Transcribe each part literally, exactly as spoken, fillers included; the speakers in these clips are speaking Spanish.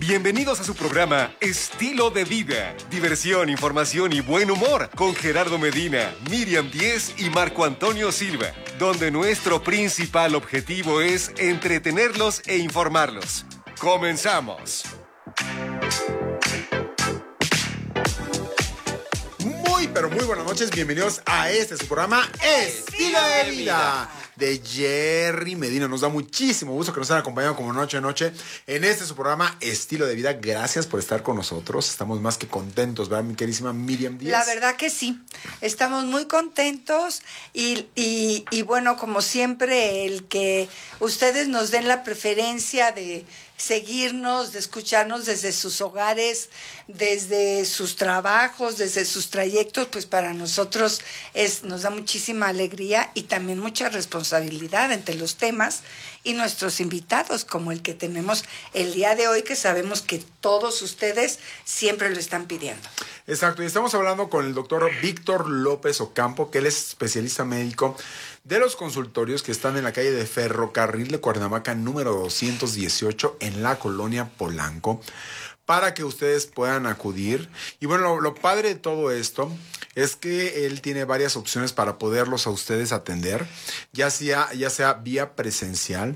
Bienvenidos a su programa Estilo de Vida. Diversión, información y buen humor con Gerardo Medina, Miriam Díez y Marco Antonio Silva, donde nuestro principal objetivo es entretenerlos e informarlos. ¡Comenzamos! Muy, pero muy buenas noches. Bienvenidos a este su programa Estilo de Vida de Jerry Medina. Nos da muchísimo gusto que nos hayan acompañado como noche a noche en este su programa Estilo de Vida. Gracias por estar con nosotros. Estamos más que contentos, ¿verdad, mi queridísima Miriam Díaz? La verdad que sí. Estamos muy contentos y, y, y bueno, como siempre, el que ustedes nos den la preferencia de seguirnos, de escucharnos desde sus hogares, desde sus trabajos, desde sus trayectos, pues para nosotros es, nos da muchísima alegría y también mucha responsabilidad entre los temas y nuestros invitados, como el que tenemos el día de hoy, que sabemos que todos ustedes siempre lo están pidiendo. Exacto, y estamos hablando con el doctor Víctor López Ocampo, que él es especialista médico de los consultorios que están en la calle de Ferrocarril de Cuernavaca, número doscientos dieciocho, en la colonia Polanco, para que ustedes puedan acudir. Y bueno, lo, lo padre de todo esto es que él tiene varias opciones para poderlos a ustedes atender, ya sea, ya sea vía presencial,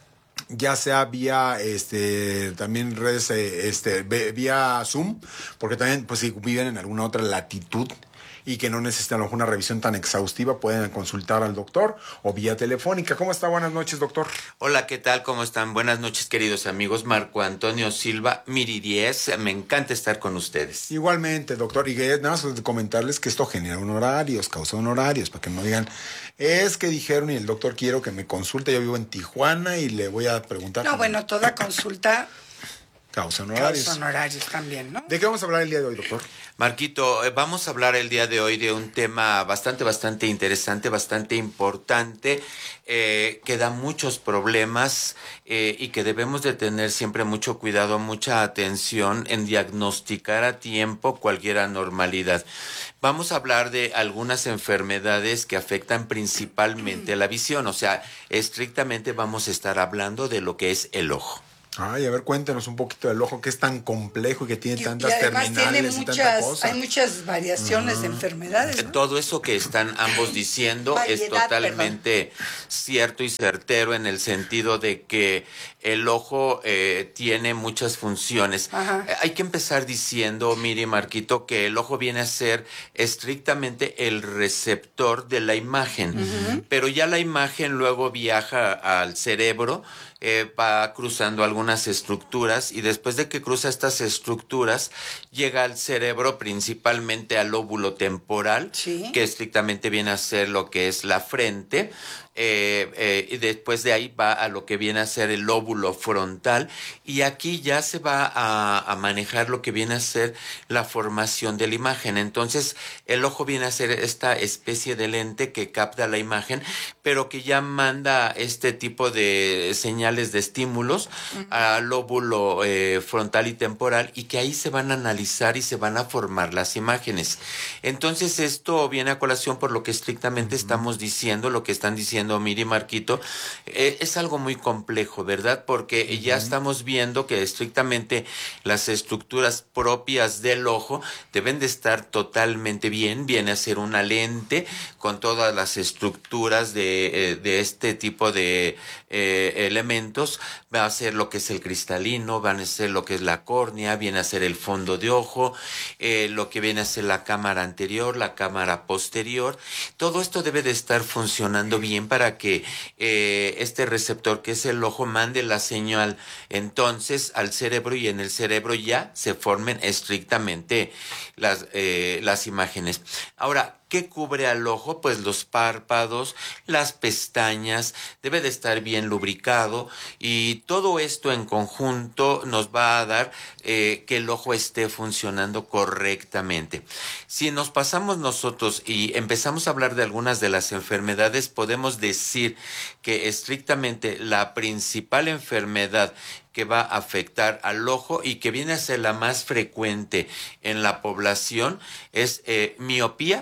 ya sea vía este también redes este vía Zoom, porque también pues si viven en alguna otra latitud y que no necesitan a lo mejor una revisión tan exhaustiva, pueden consultar al doctor o vía telefónica. ¿Cómo está? Buenas noches, doctor. Hola, ¿qué tal? ¿Cómo están? Buenas noches, queridos amigos. Marco Antonio Silva, Miri Díez. Me encanta estar con ustedes. Igualmente, doctor. Y que nada más comentarles que esto genera honorarios, causa honorarios, para que no digan, es que dijeron y el doctor quiero que me consulte. Yo vivo en Tijuana y le voy a preguntar. No, bueno, toda consulta causa honorarios. Causa honorarios también, ¿no? ¿De qué vamos a hablar el día de hoy, doctor? Marquito, vamos a hablar el día de hoy de un tema bastante, bastante interesante, bastante importante, eh, que da muchos problemas eh, y que debemos de tener siempre mucho cuidado, mucha atención en diagnosticar a tiempo cualquier anormalidad. Vamos a hablar de algunas enfermedades que afectan principalmente la visión, o sea, estrictamente vamos a estar hablando de lo que es el ojo. Ay, a ver, cuéntenos un poquito del ojo, que es tan complejo y que tiene Y, tantas y además terminales tiene muchas, y tanta cosa. hay muchas variaciones uh-huh. de enfermedades, ¿no? Todo eso que están ambos diciendo Variedad, es totalmente perdón. cierto y certero en el sentido de que el ojo eh, tiene muchas funciones. Eh, hay que empezar diciendo, Miri, Marquito, que el ojo viene a ser estrictamente el receptor de la imagen, uh-huh. pero ya la imagen luego viaja al cerebro, Eh, va cruzando algunas estructuras y después de que cruza estas estructuras llega al cerebro, principalmente al lóbulo temporal, ¿sí? que estrictamente viene a ser lo que es la frente. Eh, eh, y después de ahí va a lo que viene a ser el lóbulo frontal y aquí ya se va a, a manejar lo que viene a ser la formación de la imagen. Entonces el ojo viene a ser esta especie de lente que capta la imagen, pero que ya manda este tipo de señales de estímulos uh-huh. al lóbulo eh, frontal y temporal y que ahí se van a analizar y se van a formar las imágenes. Entonces esto viene a colación por lo que estrictamente uh-huh. estamos diciendo, lo que están diciendo Miri, Marquito, eh, es algo muy complejo, ¿verdad? Porque uh-huh. ya estamos viendo que estrictamente las estructuras propias del ojo deben de estar totalmente bien, viene a ser una lente con todas las estructuras de, eh, de este tipo de eh, elementos, va a ser lo que es el cristalino, van a ser lo que es la córnea, viene a ser el fondo de ojo, eh, lo que viene a ser la cámara anterior, la cámara posterior, todo esto debe de estar funcionando bien para que eh, este receptor que es el ojo mande la señal entonces al cerebro y en el cerebro ya se formen estrictamente las, eh, las imágenes. Ahora, ¿qué cubre al ojo? Pues los párpados, las pestañas, debe de estar bien lubricado y todo esto en conjunto nos va a dar eh, que el ojo esté funcionando correctamente. Si nos pasamos nosotros y empezamos a hablar de algunas de las enfermedades, podemos decir que estrictamente la principal enfermedad que va a afectar al ojo y que viene a ser la más frecuente en la población es eh, miopía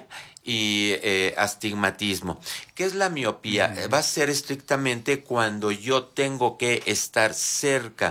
y eh, astigmatismo. ¿Qué es la miopía? Uh-huh. Va a ser estrictamente cuando yo tengo que estar cerca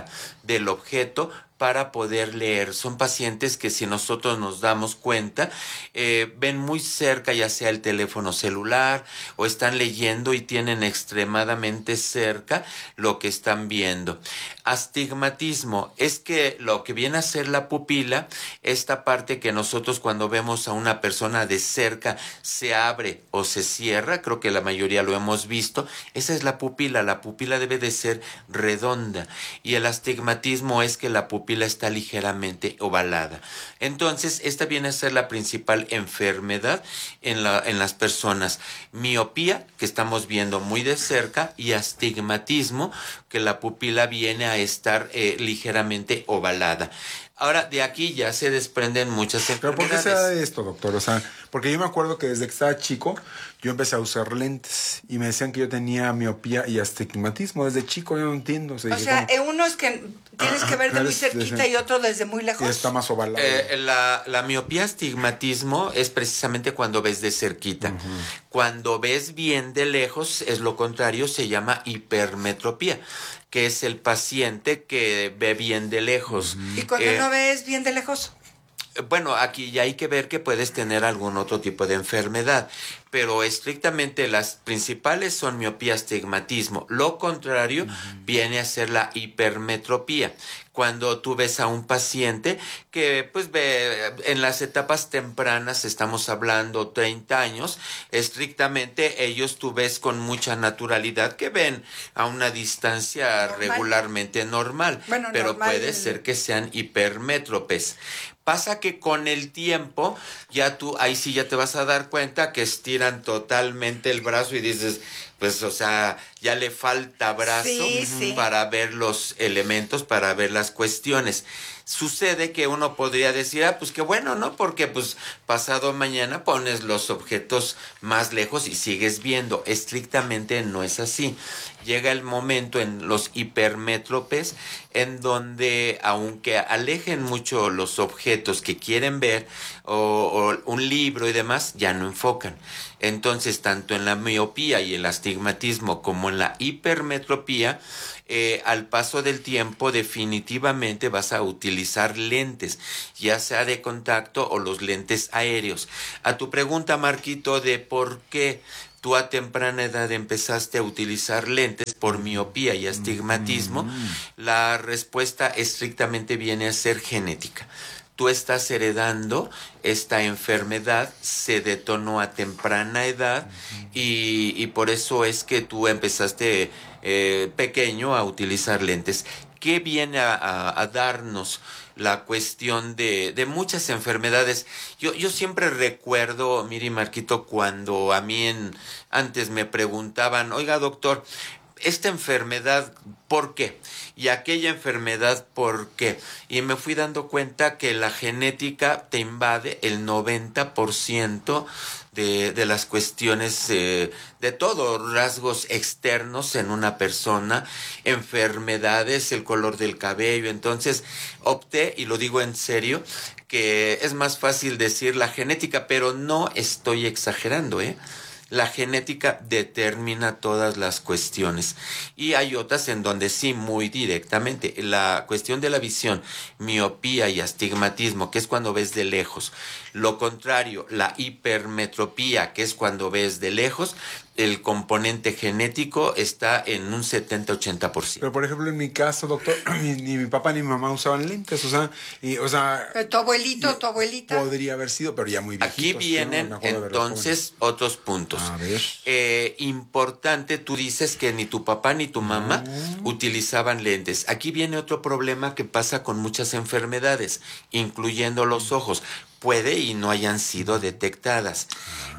del objeto para poder leer. Son pacientes que, si nosotros nos damos cuenta, eh, ven muy cerca ya sea el teléfono celular o están leyendo y tienen extremadamente cerca lo que están viendo. Astigmatismo es que lo que viene a ser la pupila, esta parte que nosotros cuando vemos a una persona de cerca se abre o se cierra, creo que la mayoría lo hemos visto, esa es la pupila. La pupila debe de ser redonda y el astigmatismo es que la pupila está ligeramente ovalada. Entonces, esta viene a ser la principal enfermedad en, la, en las personas. Miopía, que estamos viendo muy de cerca, y astigmatismo, que la pupila viene a estar eh, ligeramente ovalada. Ahora, de aquí ya se desprenden muchas enfermedades. ¿Pero por qué se da esto, doctor? O sea, porque yo me acuerdo que desde que estaba chico, yo empecé a usar lentes y me decían que yo tenía miopía y astigmatismo. Desde chico yo no entiendo. O sea, o dije, sea ¿cómo? uno es que tienes que ver de muy cerquita desde, y otro desde muy lejos. Y está más ovalado. Eh, la, la miopía, astigmatismo es precisamente cuando ves de cerquita. Uh-huh. Cuando ves bien de lejos, es lo contrario, se llama hipermetropía, que es el paciente que ve bien de lejos. ¿Y cuando eh, no ves bien de lejos? Bueno, aquí ya hay que ver que puedes tener algún otro tipo de enfermedad, pero estrictamente las principales son miopía, astigmatismo. Lo contrario uh-huh. viene a ser la hipermetropía. Cuando tú ves a un paciente que pues ve en las etapas tempranas, estamos hablando treinta años, estrictamente ellos tú ves con mucha naturalidad que ven a una distancia normal. regularmente normal, bueno, pero normal. puede ser que sean hipermétropes. Pasa que con el tiempo, ya tú, ahí sí ya te vas a dar cuenta que estiran totalmente el brazo y dices, pues, o sea, ya le falta brazo sí, sí. para ver los elementos, para ver las cuestiones. Sucede que uno podría decir, ah, pues qué bueno, ¿no? Porque pues pasado mañana pones los objetos más lejos y sigues viendo. Estrictamente no es así. Llega el momento en los hipermétropes en donde, aunque alejen mucho los objetos que quieren ver o, o un libro y demás, ya no enfocan. Entonces, tanto en la miopía y el astigmatismo como en la hipermetropía, eh, al paso del tiempo definitivamente vas a utilizar lentes, ya sea de contacto o los lentes aéreos. A tu pregunta, Marquito, de por qué tú a temprana edad empezaste a utilizar lentes por miopía y astigmatismo, mm. la respuesta estrictamente viene a ser genética. Tú estás heredando esta enfermedad, se detonó a temprana edad uh-huh. y, y por eso es que tú empezaste eh, pequeño a utilizar lentes. ¿Qué viene a, a, a darnos la cuestión de, de muchas enfermedades? Yo, yo siempre recuerdo, Miri, Marquito, cuando a mí en, antes me preguntaban, oiga, doctor, esta enfermedad, ¿por qué? Y aquella enfermedad, ¿por qué? Y me fui dando cuenta que la genética te invade el noventa por ciento de, de las cuestiones, eh, de todo, rasgos externos en una persona, enfermedades, el color del cabello. Entonces opté, y lo digo en serio, que es más fácil decir la genética, pero no estoy exagerando, ¿eh? La genética determina todas las cuestiones y hay otras en donde sí, muy directamente. La cuestión de la visión, miopía y astigmatismo, que es cuando ves de lejos. Lo contrario, la hipermetropía, que es cuando ves de lejos, el componente genético está en un setenta a ochenta por ciento. Pero, por ejemplo, en mi caso, doctor, ni, ni mi papá ni mi mamá usaban lentes, o sea... Y, o sea tu abuelito, tu abuelita... Podría haber sido, pero ya muy viejitos. Aquí vienen, ¿no? entonces, otros puntos. A ver. Eh, importante, tú dices que ni tu papá ni tu mamá no. utilizaban lentes. Aquí viene otro problema que pasa con muchas enfermedades, incluyendo los ojos. Puede y no hayan sido detectadas.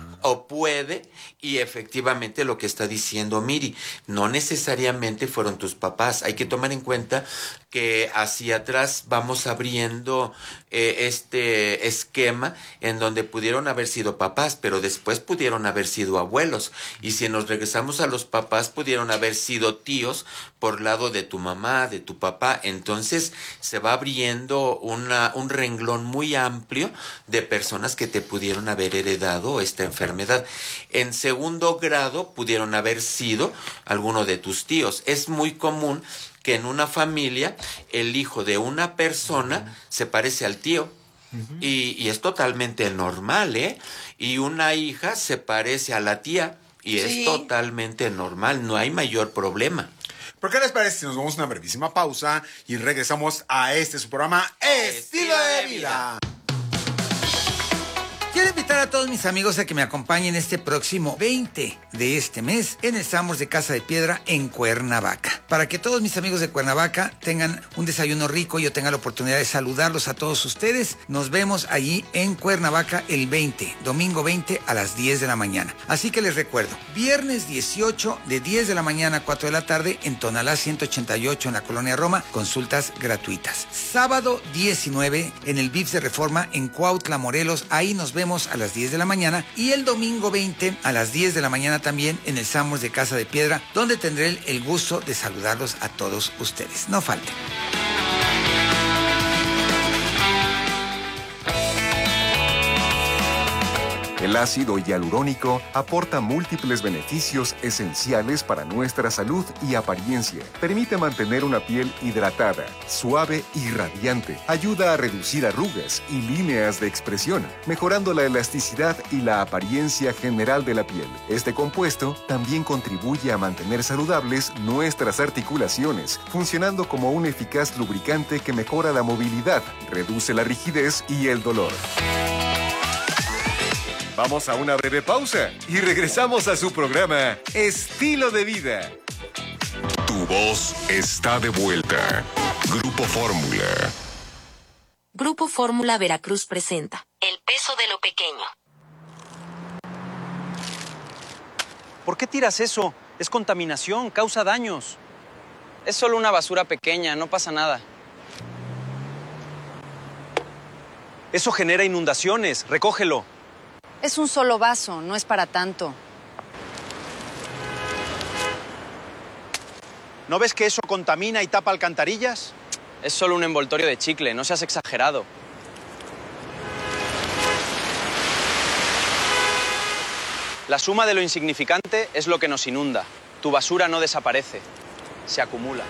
O puede, y efectivamente lo que está diciendo Miri, no necesariamente fueron tus papás. Hay que tomar en cuenta que hacia atrás vamos abriendo eh, este esquema en donde pudieron haber sido papás, pero después pudieron haber sido abuelos. Y si nos regresamos a los papás, pudieron haber sido tíos por lado de tu mamá, de tu papá. Entonces se va abriendo una, un renglón muy amplio de personas que te pudieron haber heredado esta enfermedad. En segundo grado pudieron haber sido alguno de tus tíos. Es muy común que en una familia el hijo de una persona uh-huh. se parece al tío. Uh-huh. Y, y es totalmente normal, ¿eh? Y una hija se parece a la tía y sí. es totalmente normal, no hay mayor problema. ¿Por qué les parece si nos vamos a una brevísima pausa y regresamos a este su programa Estilo de Vida? Quiero invitar a todos mis amigos a que me acompañen este próximo veinte de este mes en el Samos de Casa de Piedra en Cuernavaca. Para que todos mis amigos de Cuernavaca tengan un desayuno rico y yo tenga la oportunidad de saludarlos a todos ustedes, nos vemos allí en Cuernavaca el veinte, domingo veinte a las diez de la mañana. Así que les recuerdo, viernes dieciocho de diez de la mañana a cuatro de la tarde en Tonalá ciento ochenta y ocho en la Colonia Roma, consultas gratuitas. Sábado diecinueve en el V I P S de Reforma en Cuautla, Morelos, ahí nos vemos a las diez de la mañana y el domingo veinte a las diez de la mañana también en el Samos de Casa de Piedra, donde tendré el, el gusto de saludarlos a todos ustedes. No falten. El ácido hialurónico aporta múltiples beneficios esenciales para nuestra salud y apariencia. Permite mantener una piel hidratada, suave y radiante. Ayuda a reducir arrugas y líneas de expresión, mejorando la elasticidad y la apariencia general de la piel. Este compuesto también contribuye a mantener saludables nuestras articulaciones, funcionando como un eficaz lubricante que mejora la movilidad, reduce la rigidez y el dolor. Vamos a una breve pausa y regresamos a su programa Estilo de Vida. Tu voz está de vuelta. Grupo Fórmula. Grupo Fórmula Veracruz presenta El peso de lo pequeño. ¿Por qué tiras eso? Es contaminación, causa daños. Es solo una basura pequeña, no pasa nada. Eso genera inundaciones, recógelo. Es un solo vaso, no es para tanto. ¿No ves que eso contamina y tapa alcantarillas? Es solo un envoltorio de chicle, no seas exagerado. La suma de lo insignificante es lo que nos inunda. Tu basura no desaparece, se acumula.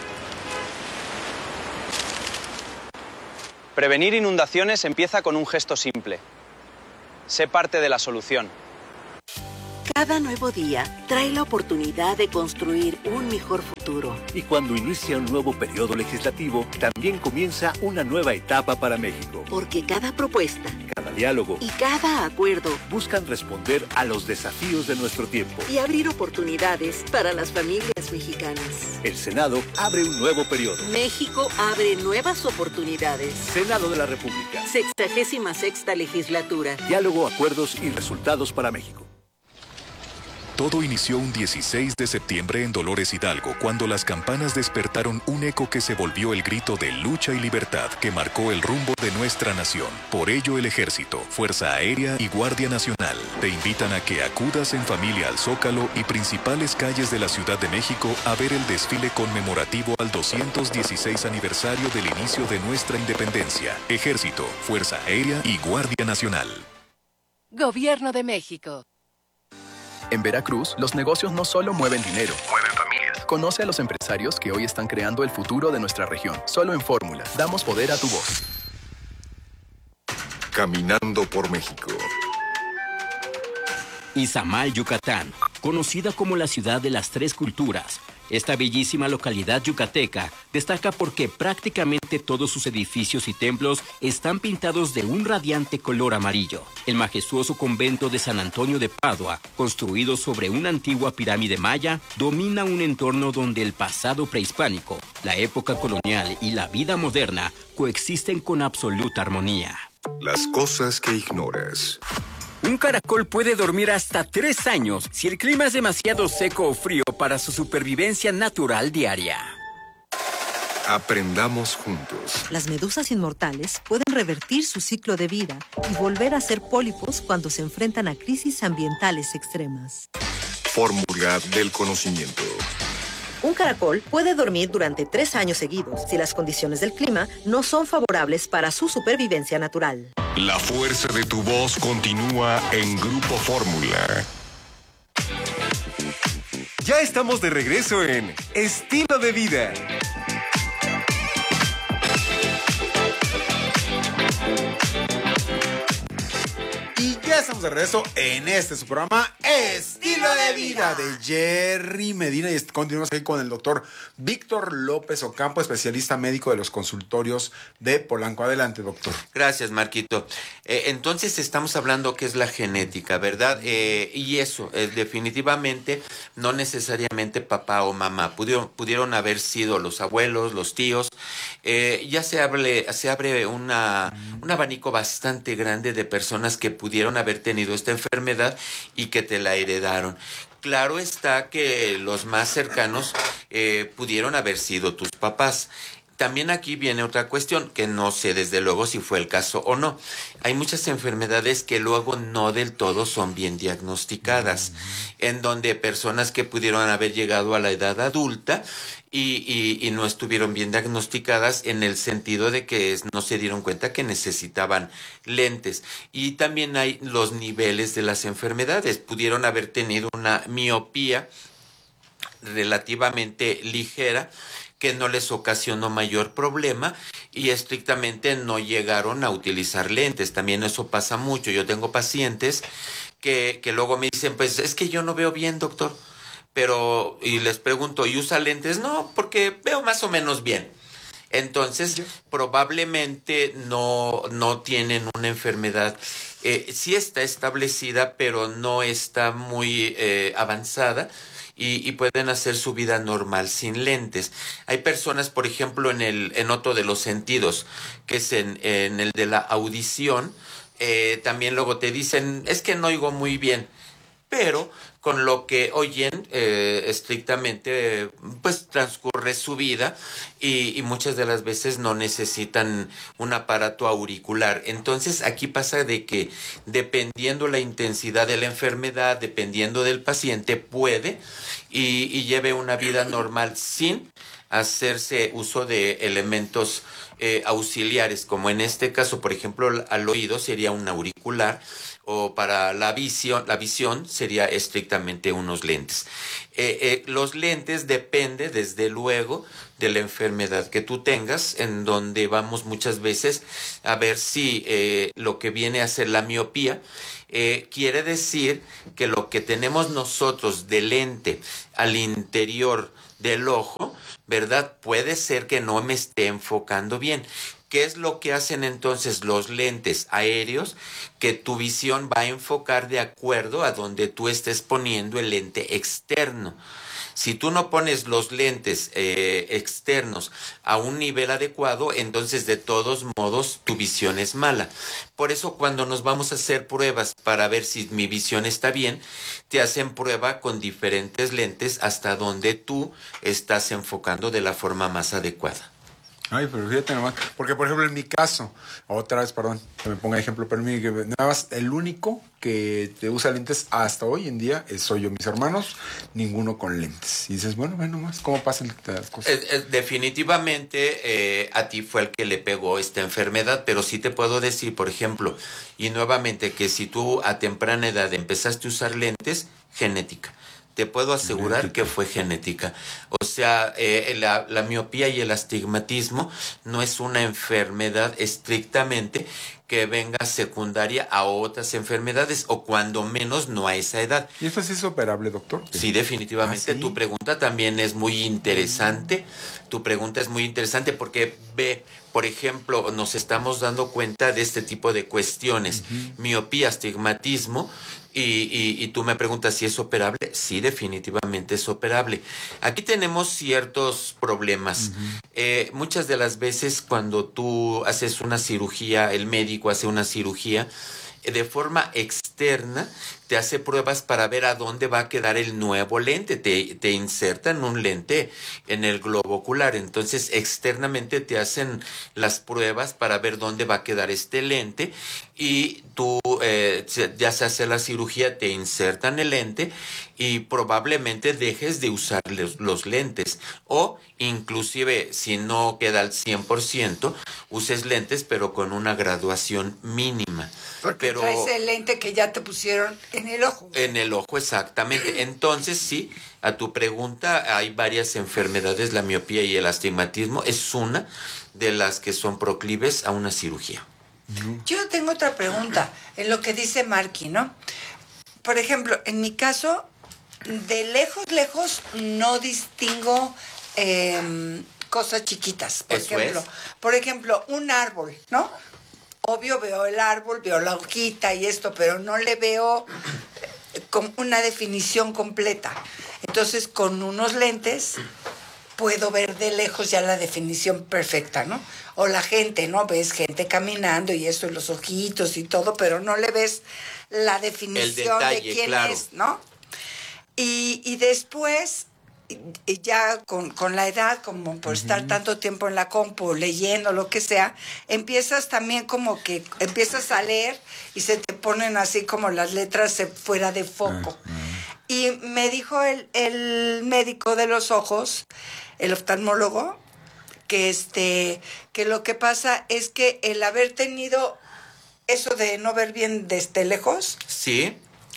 Prevenir inundaciones empieza con un gesto simple. Sé parte de la solución. Cada nuevo día trae la oportunidad de construir un mejor futuro. Y cuando inicia un nuevo periodo legislativo, también comienza una nueva etapa para México. Porque cada propuesta, cada diálogo y cada acuerdo buscan responder a los desafíos de nuestro tiempo y abrir oportunidades para las familias mexicanas. El Senado abre un nuevo periodo. México abre nuevas oportunidades. Senado de la República. Sexagésima sexta legislatura. Diálogo, acuerdos y resultados para México. Todo inició un dieciséis de septiembre en Dolores Hidalgo, cuando las campanas despertaron un eco que se volvió el grito de lucha y libertad que marcó el rumbo de nuestra nación. Por ello, el Ejército, Fuerza Aérea y Guardia Nacional te invitan a que acudas en familia al Zócalo y principales calles de la Ciudad de México a ver el desfile conmemorativo al doscientos dieciséis aniversario del inicio de nuestra independencia. Ejército, Fuerza Aérea y Guardia Nacional. Gobierno de México. En Veracruz, los negocios no solo mueven dinero, mueven familias. Conoce a los empresarios que hoy están creando el futuro de nuestra región. Solo en Fórmula, damos poder a tu voz. Caminando por México. Izamal, Yucatán, conocida como la ciudad de las tres culturas. Esta bellísima localidad yucateca destaca porque prácticamente todos sus edificios y templos están pintados de un radiante color amarillo. El majestuoso convento de San Antonio de Padua, construido sobre una antigua pirámide maya, domina un entorno donde el pasado prehispánico, la época colonial y la vida moderna coexisten con absoluta armonía. Las cosas que ignoras. Un caracol puede dormir hasta tres años si el clima es demasiado seco o frío para su supervivencia natural diaria. Aprendamos juntos. Las medusas inmortales pueden revertir su ciclo de vida y volver a ser pólipos cuando se enfrentan a crisis ambientales extremas. Fórmula del conocimiento. Un caracol puede dormir durante tres años seguidos si las condiciones del clima no son favorables para su supervivencia natural. La fuerza de tu voz continúa en Grupo Fórmula. Ya estamos de regreso en Estilo de Vida. estamos de regreso en este su programa Estilo de Vida de Jerry Medina y continuamos aquí con el doctor Víctor López Ocampo, especialista médico de los consultorios de Polanco. Adelante, doctor. Gracias, Marquito. Eh, entonces estamos hablando que es la genética, ¿verdad? Eh, y eso, eh, definitivamente, no necesariamente papá o mamá. Pudieron, pudieron haber sido los abuelos, los tíos. Eh, ya se abre, se abre una, un abanico bastante grande de personas que pudieron haber tenido esta enfermedad y que te la heredaron. Claro está que los más cercanos eh, pudieron haber sido tus papás. También aquí viene otra cuestión, que no sé desde luego si fue el caso o no. Hay muchas enfermedades que luego no del todo son bien diagnosticadas, en donde personas que pudieron haber llegado a la edad adulta y, y, y no estuvieron bien diagnosticadas en el sentido de que es, no se dieron cuenta que necesitaban lentes. Y también hay los niveles de las enfermedades. Pudieron haber tenido una miopía relativamente ligera, que no les ocasionó mayor problema y estrictamente no llegaron a utilizar lentes. También eso pasa mucho. Yo tengo pacientes que, que luego me dicen, pues es que yo no veo bien, doctor. Pero, y les pregunto, ¿y usa lentes? No, porque veo más o menos bien. Entonces, probablemente no, no tienen una enfermedad. Eh, sí está establecida, pero no está muy eh, avanzada. Y, y pueden hacer su vida normal sin lentes. Hay personas, por ejemplo, en el en otro de los sentidos, que es en, en el de la audición, eh, también luego te dicen, es que no oigo muy bien, pero con lo que oyen eh, estrictamente, pues transcurre su vida y, y muchas de las veces no necesitan un aparato auricular. Entonces aquí pasa de que dependiendo la intensidad de la enfermedad, dependiendo del paciente, puede y, y lleve una vida normal sin hacerse uso de elementos eh, auxiliares, como en este caso, por ejemplo, al oído sería un auricular, o para la visión, la visión sería estrictamente unos lentes. Eh, eh, los lentes depende, desde luego, de la enfermedad que tú tengas, en donde vamos muchas veces a ver si eh, lo que viene a ser la miopía eh, quiere decir que lo que tenemos nosotros de lente al interior del ojo, ¿verdad? Puede ser que no me esté enfocando bien. ¿Qué es lo que hacen entonces los lentes aéreos? Que tu visión va a enfocar de acuerdo a donde tú estés poniendo el lente externo. Si tú no pones los lentes eh, externos a un nivel adecuado, entonces de todos modos tu visión es mala. Por eso cuando nos vamos a hacer pruebas para ver si mi visión está bien, te hacen prueba con diferentes lentes hasta donde tú estás enfocando de la forma más adecuada. Ay, pero fíjate nomás, porque por ejemplo en mi caso, otra vez, perdón, que me ponga ejemplo, pero mí, que nada más el único que te usa lentes hasta hoy en día es, soy yo, mis hermanos, ninguno con lentes. Y dices, bueno, ve nomás, ¿cómo pasan las cosas? Eh, eh, definitivamente eh, a ti fue el que le pegó esta enfermedad, pero sí te puedo decir, por ejemplo, y nuevamente, que si tú a temprana edad empezaste a usar lentes, genética. Te puedo asegurar genética. Que fue genética. O sea, eh, la, la miopía y el astigmatismo no es una enfermedad estrictamente que venga secundaria a otras enfermedades, o cuando menos no a esa edad. ¿Y esto sí es operable, doctor? Sí, definitivamente. ¿Ah, sí? Tu pregunta también es muy interesante. Tu pregunta es muy interesante porque ve, por ejemplo, nos estamos dando cuenta de este tipo de cuestiones. Uh-huh. Miopía, astigmatismo. Y, y, y tú me preguntas si es operable. Sí, definitivamente es operable. Aquí tenemos ciertos problemas. Uh-huh. Eh, muchas de las veces cuando tú haces una cirugía, el médico hace una cirugía, de forma externa te hace pruebas para ver a dónde va a quedar el nuevo lente. Te, te insertan un lente en el globo ocular. Entonces, externamente te hacen las pruebas para ver dónde va a quedar este lente. Y tú, eh, ya se hace la cirugía, te insertan el lente y probablemente dejes de usar los, los lentes. O, inclusive, si no queda al cien por ciento, uses lentes, pero con una graduación mínima. Porque pero, traes el lente que ya te pusieron en el ojo. En el ojo, exactamente. Entonces, sí, a tu pregunta, hay varias enfermedades, la miopía y el astigmatismo es una de las que son proclives a una cirugía. No. Yo tengo otra pregunta en lo que dice Marky, ¿no? Por ejemplo, en mi caso, de lejos, lejos, no distingo eh, cosas chiquitas. Por Eso ejemplo, es. por ejemplo, un árbol, ¿no? Obvio veo el árbol, veo la hojita y esto, pero no le veo con una definición completa. Entonces, con unos lentes puedo ver de lejos ya la definición perfecta, ¿no? O la gente, ¿no? Ves gente caminando y eso, y los ojitos y todo, pero no le ves la definición detalle, de quién claro. es, ¿no? Y, y después, y ya con, con la edad, como por estar tanto tiempo en la compu, leyendo, lo que sea, empiezas también como que, empiezas a leer y se te ponen así como las letras fuera de foco. Y me dijo el, el médico de los ojos, el oftalmólogo, que este, que lo que pasa es que el haber tenido eso de no ver bien desde lejos, Sí.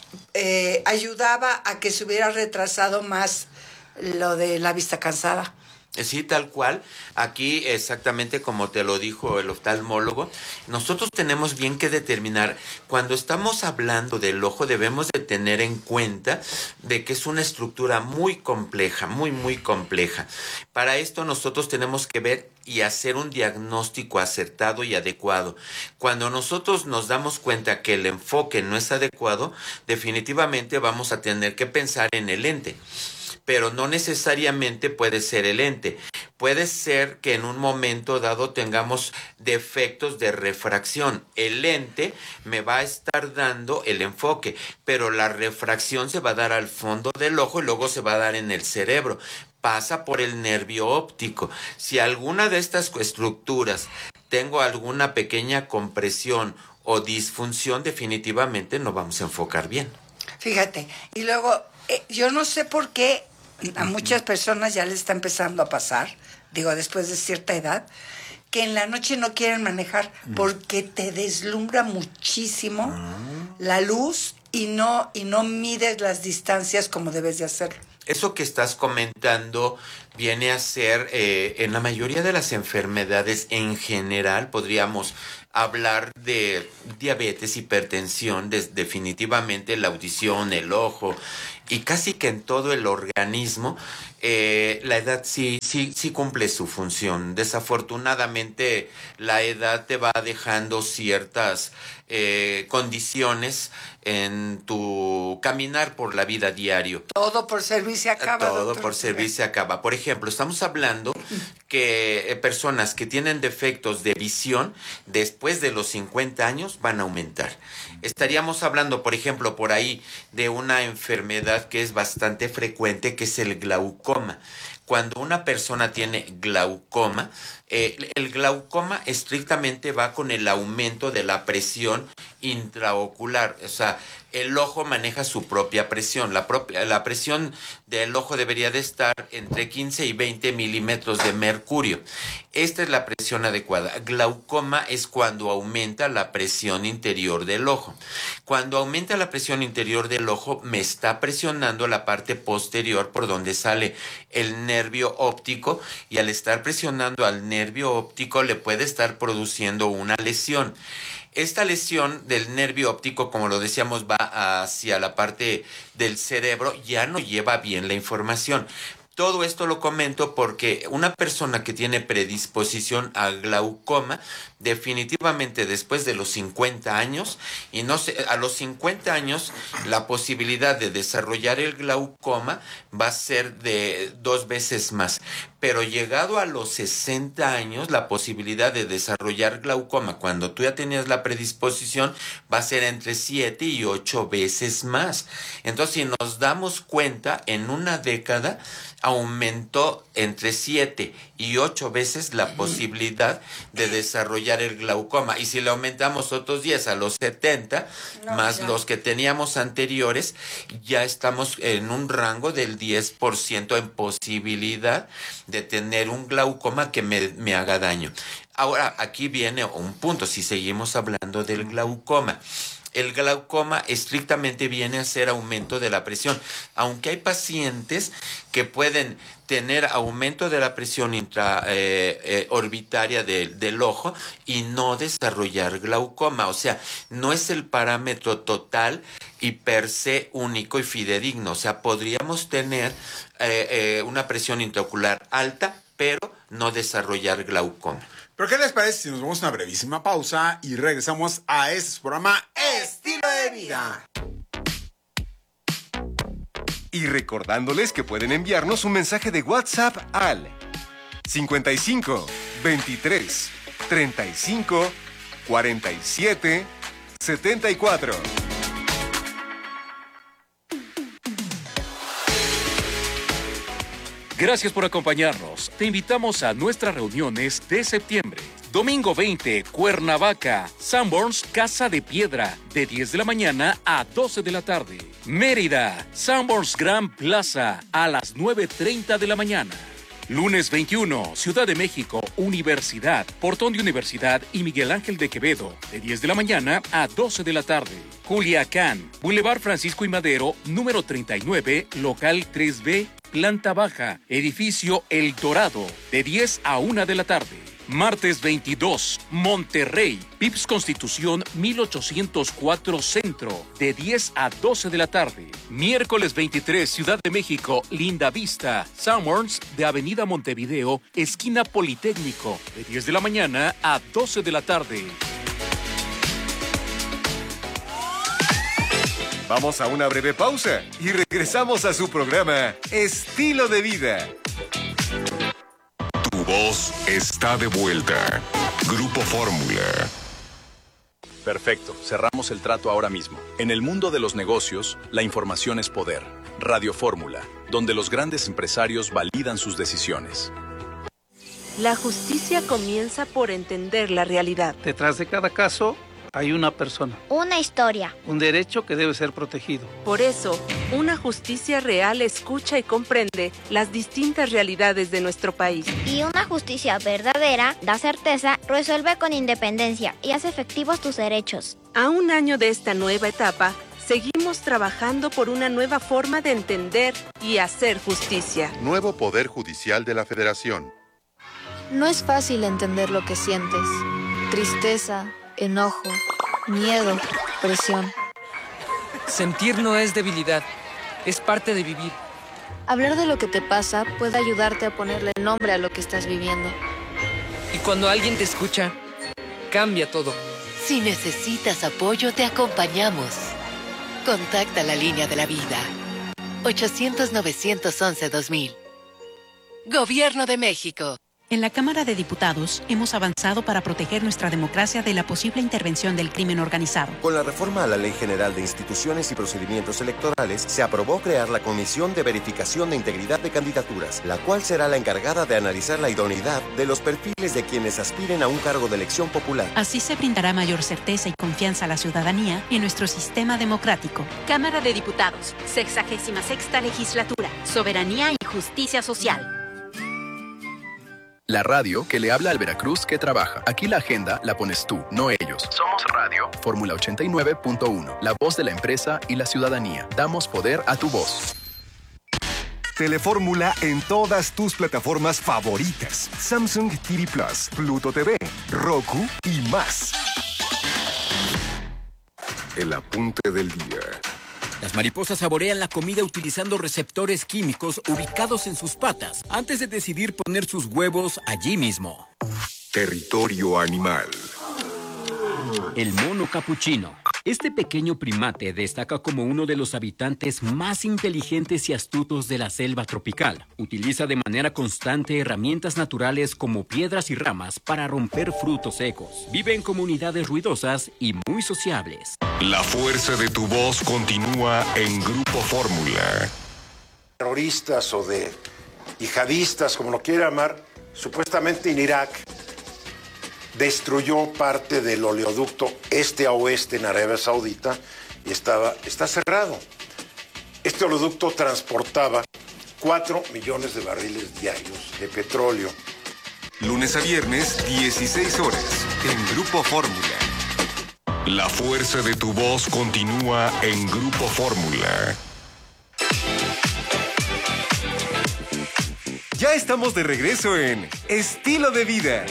eh, ayudaba a que se hubiera retrasado más lo de la vista cansada. Sí, tal cual. Aquí exactamente como te lo dijo el oftalmólogo, nosotros tenemos bien que determinar, cuando estamos hablando del ojo debemos de tener en cuenta de que es una estructura muy compleja, muy, muy compleja. Para esto nosotros tenemos que ver y hacer un diagnóstico acertado y adecuado. Cuando nosotros nos damos cuenta que el enfoque no es adecuado, definitivamente vamos a tener que pensar en el lente. Pero no necesariamente puede ser el lente. Puede ser que en un momento dado tengamos defectos de refracción. El lente me va a estar dando el enfoque, pero la refracción se va a dar al fondo del ojo y luego se va a dar en el cerebro. Pasa por el nervio óptico. Si alguna de estas estructuras tengo alguna pequeña compresión o disfunción, definitivamente no vamos a enfocar bien. Fíjate, y luego, eh, yo no sé por qué a muchas personas ya les está empezando a pasar, digo, después de cierta edad, que en la noche no quieren manejar porque te deslumbra muchísimo la luz y no, y no mides las distancias como debes de hacerlo. Eso que estás comentando viene a ser, eh, en la mayoría de las enfermedades en general, podríamos hablar de diabetes, hipertensión, de, definitivamente la audición, el ojo, y casi que en todo el organismo, eh, la edad sí, sí, sí cumple su función. Desafortunadamente, la edad te va dejando ciertas eh, condiciones en tu caminar por la vida diario. Todo por servir se acaba. Todo doctor. por servir se acaba. Por ejemplo, estamos hablando que eh, personas que tienen defectos de visión después de los cincuenta años van a aumentar. Estaríamos hablando, por ejemplo, por ahí de una enfermedad que es bastante frecuente, que es el glaucoma. Cuando una persona tiene glaucoma, eh, el glaucoma estrictamente va con el aumento de la presión intraocular. O sea, el ojo maneja su propia presión. La, propia, la presión del ojo debería de estar entre quince y veinte milímetros de mercurio. Esta es la presión adecuada. Glaucoma es cuando aumenta la presión interior del ojo. Cuando aumenta la presión interior del ojo, me está presionando la parte posterior por donde sale el nervio óptico, y al estar presionando al nervio óptico le puede estar produciendo una lesión. Esta lesión del nervio óptico, como lo decíamos, va hacia la parte del cerebro, ya no lleva bien la información. Todo esto lo comento porque una persona que tiene predisposición a glaucoma, definitivamente después de los cincuenta años, y no sé, a los cincuenta años, la posibilidad de desarrollar el glaucoma va a ser de dos veces más. Pero llegado a los sesenta años, la posibilidad de desarrollar glaucoma, cuando tú ya tenías la predisposición, va a ser entre siete y ocho veces más. Entonces, si nos damos cuenta, en una década aumentó entre siete y ocho veces la posibilidad de desarrollar el glaucoma. Y si le aumentamos otros diez a los setenta, no, más ya. los que teníamos anteriores, ya estamos en un rango del diez por ciento en posibilidad de tener un glaucoma que me, me haga daño. Ahora, aquí viene un punto, si seguimos hablando del glaucoma. el glaucoma estrictamente viene a ser aumento de la presión, aunque hay pacientes que pueden tener aumento de la presión intraorbitaria eh, eh, de, del ojo y no desarrollar glaucoma. O sea, no es el parámetro total y per se único y fidedigno. O sea, podríamos tener eh, eh, una presión intraocular alta, pero no desarrollar glaucoma. ¿Pero qué les parece si nos vamos a una brevísima pausa y regresamos a este programa Estilo de Vida? Y recordándoles que pueden enviarnos un mensaje de WhatsApp al cincuenta y cinco, veintitrés, treinta y cinco, cuarenta y siete, setenta y cuatro. Gracias por acompañarnos. Te invitamos a nuestras reuniones de septiembre. Domingo veinte, Cuernavaca, Sanborns, Casa de Piedra, de diez de la mañana a doce de la tarde. Mérida, Sanborns Grand Plaza, a las nueve treinta de la mañana. Lunes veintiuno, Ciudad de México, Universidad, Portón de Universidad y Miguel Ángel de Quevedo, de diez de la mañana a doce de la tarde. Culiacán, Boulevard Francisco y Madero, número treinta y nueve, local tres B, planta baja, edificio El Dorado, de diez a una de la tarde. Martes veintidós, Monterrey, Pips Constitución mil ochocientos cuatro Centro, de diez a doce de la tarde. Miércoles veintitrés, Ciudad de México, Linda Vista, Sanborns, de Avenida Montevideo, esquina Politécnico, de diez de la mañana a doce de la tarde. Vamos a una breve pausa y regresamos a su programa Estilo de Vida. Tu voz está de vuelta. Grupo Fórmula. Perfecto, cerramos el trato ahora mismo. En el mundo de los negocios, la información es poder. Radio Fórmula, donde los grandes empresarios validan sus decisiones. La justicia comienza por entender la realidad. Detrás de cada caso hay una persona. Una historia. Un derecho que debe ser protegido. Por eso, una justicia real escucha y comprende las distintas realidades de nuestro país. Y una justicia verdadera da certeza, resuelve con independencia y hace efectivos tus derechos. A un año de esta nueva etapa, seguimos trabajando por una nueva forma de entender y hacer justicia. Nuevo Poder Judicial de la Federación. No es fácil entender lo que sientes. Tristeza, enojo, miedo, presión. Sentir no es debilidad, es parte de vivir. Hablar de lo que te pasa puede ayudarte a ponerle nombre a lo que estás viviendo. Y cuando alguien te escucha, cambia todo. Si necesitas apoyo, te acompañamos. Contacta la línea de la vida. ochocientos, novecientos once, dos mil. Gobierno de México. En la Cámara de Diputados hemos avanzado para proteger nuestra democracia de la posible intervención del crimen organizado. Con la reforma a la Ley General de Instituciones y Procedimientos Electorales, se aprobó crear la Comisión de Verificación de Integridad de Candidaturas, la cual será la encargada de analizar la idoneidad de los perfiles de quienes aspiren a un cargo de elección popular. Así se brindará mayor certeza y confianza a la ciudadanía en nuestro sistema democrático. Cámara de Diputados, sexagésima sexta legislatura, soberanía y justicia social. La radio que le habla al Veracruz que trabaja. Aquí la agenda la pones tú, no ellos. Somos Radio Fórmula ochenta y nueve punto uno, la voz de la empresa y la ciudadanía. Damos poder a tu voz. Telefórmula en todas tus plataformas favoritas. Samsung T V Plus, Pluto T V, Roku y más. El apunte del día. Las mariposas saborean la comida utilizando receptores químicos ubicados en sus patas antes de decidir poner sus huevos allí mismo. Territorio animal. El mono capuchino. Este pequeño primate destaca como uno de los habitantes más inteligentes y astutos de la selva tropical. Utiliza de manera constante herramientas naturales como piedras y ramas para romper frutos secos. Vive en comunidades ruidosas y muy sociables. La fuerza de tu voz continúa en Grupo Fórmula. Terroristas o de yihadistas, como lo quiera llamar, supuestamente en Irak destruyó parte del oleoducto este a oeste en Arabia Saudita y estaba, está cerrado. Este oleoducto transportaba cuatro millones de barriles diarios de petróleo. Lunes a viernes, dieciséis horas, en Grupo Fórmula. La fuerza de tu voz continúa en Grupo Fórmula. Ya estamos de regreso en Estilo de Vida.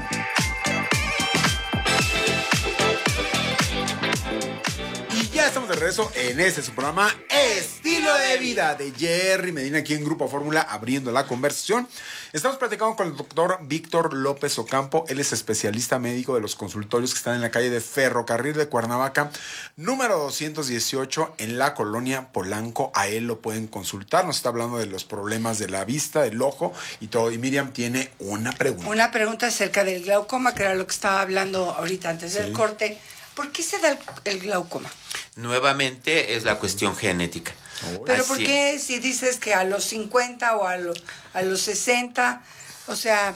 Ya estamos de regreso en este su programa Estilo de Vida de Jerry Medina aquí en Grupo Fórmula, abriendo la conversación. Estamos platicando con el doctor Víctor López Ocampo. Él es especialista médico de los consultorios que están en la calle de Ferrocarril de Cuernavaca, número doscientos dieciocho, en la colonia Polanco. A él lo pueden consultar. Nos está hablando de los problemas de la vista, del ojo y todo. Y Miriam tiene una pregunta. Una pregunta acerca del glaucoma, que era lo que estaba hablando ahorita antes del sí. corte. ¿Por qué se da el, el glaucoma? Nuevamente es la cuestión genética. Pero Así. ¿por qué si dices que a los cincuenta o a, lo, a los sesenta, o sea...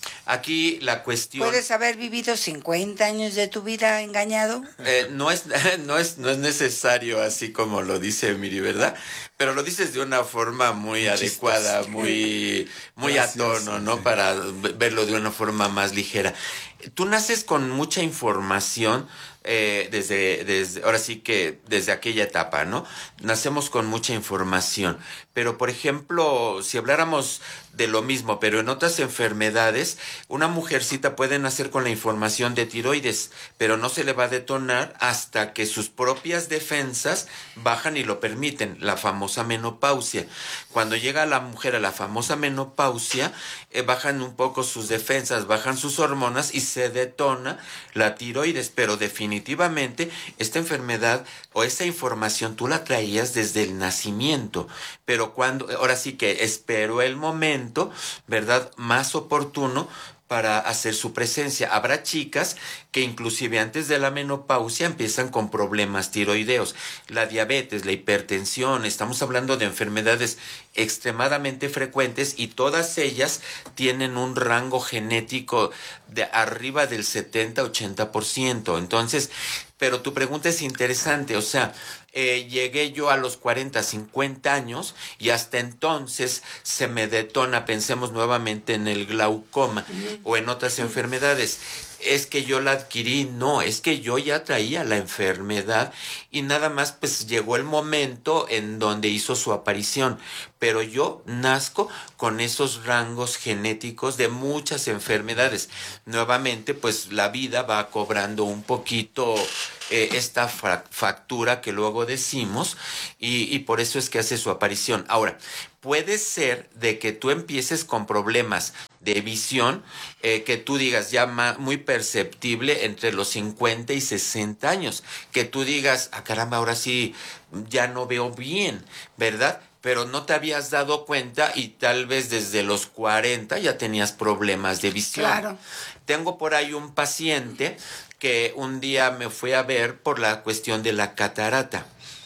Aquí la cuestión... ¿Puedes haber vivido cincuenta años de tu vida engañado? Eh, no, es, no, es, no es necesario así como lo dice Miri, ¿verdad? Pero lo dices de una forma muy, muy adecuada, chistoso. muy, muy a tono, ¿no? Sí. Para verlo de una forma más ligera. Tú naces con mucha información eh, desde, desde, ahora sí que desde aquella etapa, ¿no? Nacemos con mucha información. Pero, por ejemplo, si habláramos de lo mismo, pero en otras enfermedades, una mujercita puede nacer con la información de tiroides, pero no se le va a detonar hasta que sus propias defensas bajan y lo permiten, la famosa menopausia. Cuando llega la mujer a la famosa menopausia, eh, bajan un poco sus defensas, bajan sus hormonas y se detona la tiroides, pero definitivamente esta enfermedad o esta información tú la traías desde el nacimiento, pero cuando, ahora sí que espero el momento, ¿verdad?, más oportuno para hacer su presencia. Habrá chicas que inclusive antes de la menopausia empiezan con problemas tiroideos, la diabetes, la hipertensión, estamos hablando de enfermedades extremadamente frecuentes y todas ellas tienen un rango genético de arriba del setenta a ochenta por ciento. Entonces, pero tu pregunta es interesante, o sea, eh, llegué yo a los cuarenta, cincuenta años y hasta entonces se me detona, pensemos nuevamente en el glaucoma uh-huh. o en otras uh-huh. enfermedades. Es que yo la adquirí, no, es que yo ya traía la enfermedad y nada más pues llegó el momento en donde hizo su aparición, pero yo nazco con esos rangos genéticos de muchas enfermedades. Nuevamente pues la vida va cobrando un poquito eh, esta fra- factura que luego decimos y, y por eso es que hace su aparición. Ahora, puede ser de que tú empieces con problemas de visión, eh, que tú digas ya ma- muy perceptible entre los cincuenta y sesenta años, que tú digas, ah caramba, ahora sí ya no veo bien, ¿verdad? Pero no te habías dado cuenta y tal vez desde los cuarenta ya tenías problemas de visión. Claro. Tengo por ahí un paciente que un día me fue a ver por la cuestión de la catarata.